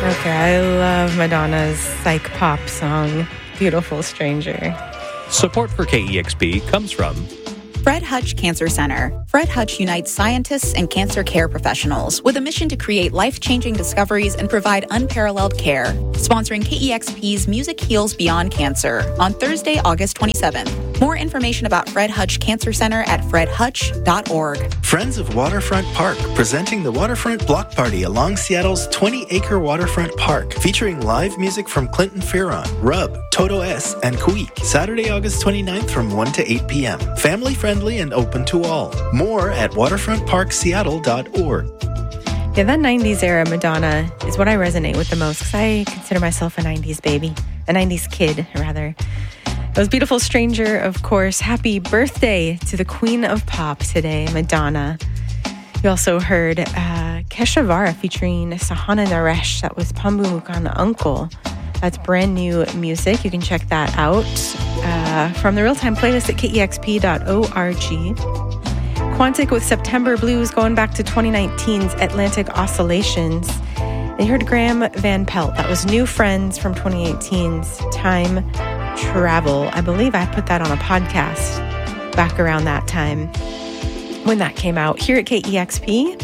Okay, I love Madonna's psych pop song, Beautiful Stranger. Support for KEXP comes from Fred Hutch Cancer Center. Fred Hutch unites scientists and cancer care professionals with a mission to create life-changing discoveries and provide unparalleled care. Sponsoring KEXP's Music Heals Beyond Cancer on Thursday, August 27th. More information about Fred Hutch Cancer Center at fredhutch.org. Friends of Waterfront Park presenting the Waterfront Block Party along Seattle's 20-acre waterfront park, featuring live music from Clinton Fearon, Rub, Toto S, and Kuik. Saturday, August 29th from 1 to 8 p.m. Family-friendly and open to all. More at waterfrontparkseattle.org. Yeah, that 90s era Madonna is what I resonate with the most because I consider myself a 90s baby, a 90s kid, rather. It was Beautiful Stranger, of course. Happy birthday to the Queen of Pop today, Madonna. You also heard Kesha Vara featuring Sahana Naresh. That was Pambu Mukan Uncle. That's brand new music. You can check that out from the real-time playlist at kexp.org. Quantic with September Blues going back to 2019's Atlantic Oscillations. And you heard Graham Van Pelt. That was New Friends from 2018's Time Travel. I believe I put that on a podcast back around that time when that came out here at KEXP.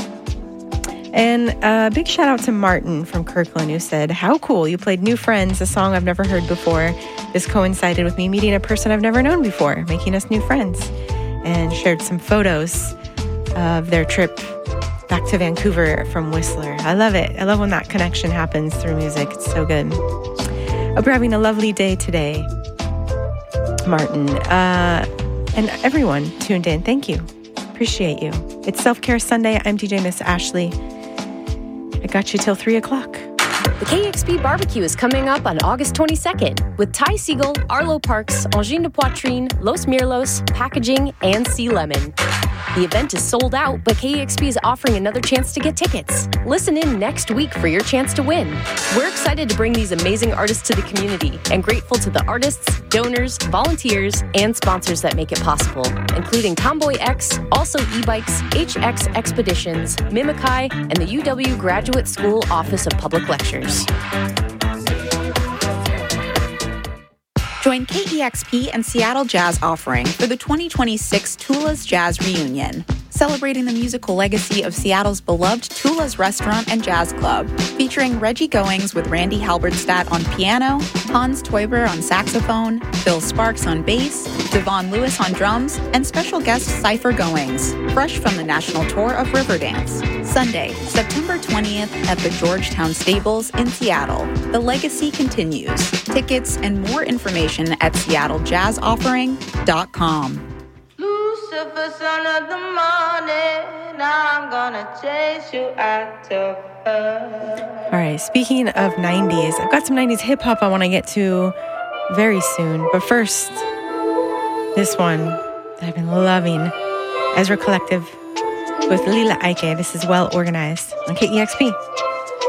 And a big shout out to Martin from Kirkland who said, how cool, you played New Friends, a song I've never heard before. This coincided with me meeting a person I've never known before, making us new friends, and shared some photos of their trip back to Vancouver from Whistler. I love it. I love when that connection happens through music. It's so good. Hope you're having a lovely day today, Martin. And everyone tuned in, thank you. Appreciate you. It's Self-Care Sunday. I'm DJ Miss Ashley. I got you till 3 o'clock. The KEXP Barbecue is coming up on August 22nd with Ty Siegel, Arlo Parks, Angine de Poitrine, Los Mirlos, Packaging, and Sea Lemon. The event is sold out, but KEXP is offering another chance to get tickets. Listen in next week for your chance to win. We're excited to bring these amazing artists to the community and grateful to the artists, donors, volunteers, and sponsors that make it possible, including Tomboy X, Also E-Bikes, HX Expeditions, Mimikai, and the UW Graduate School Office of Public Lectures. Join KEXP and Seattle Jazz Offering for the 2026 Tula's Jazz Reunion, celebrating the musical legacy of Seattle's beloved Tula's Restaurant and Jazz Club, featuring Reggie Goings with Randy Halberstadt on piano, Hans Teuber on saxophone, Bill Sparks on bass, Devon Lewis on drums, and special guest Cypher Goings, fresh from the national tour of Riverdance. Sunday, September 20th at the Georgetown Stables in Seattle. The legacy continues. Tickets and more information at seattleJazzOffering.com. Lucifer, son of the morning, I'm gonna chase you out to her. All right, speaking of 90s, I've got some 90s hip-hop I want to get to very soon. But first, this one that I've been loving, Ezra Collective with Lila Ike. This is Well Organized on KEXP.